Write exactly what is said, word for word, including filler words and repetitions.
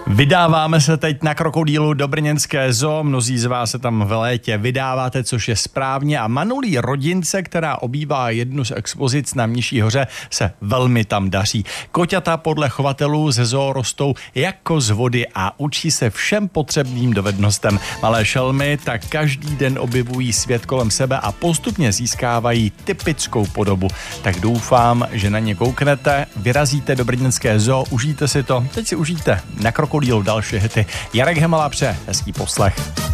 Vydáváme se teď na krokodýlu do brněnské zoo, mnozí z vás se tam v létě vydáváte, což je správně, a Manulí rodince, která obývá jednu z expozic na Mniší hoře, se velmi tam daří. Koťata podle chovatelů ze zoo rostou jako z vody a učí se všem potřebným dovednostem. Malé šelmy tak každý den objevují svět kolem sebe a postupně získávají typickou podobu. Tak doufám, že na ně kouknete, vyrazíte do brněnské zoo, užijte si to, teď si užijte na krokodýlu další hity. Jarek Hemala přeje hezký poslech.